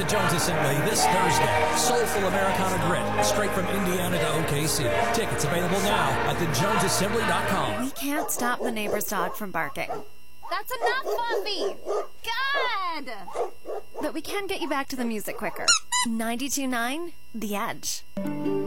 Jones Assembly this Thursday. Soulful Americana Grit, straight from Indiana to OKC. Tickets available now at thejonesassembly.com. We can't stop the neighbor's dog from barking. That's enough, Fluffy! God! But we can get you back to the music quicker. 92.9 The Edge.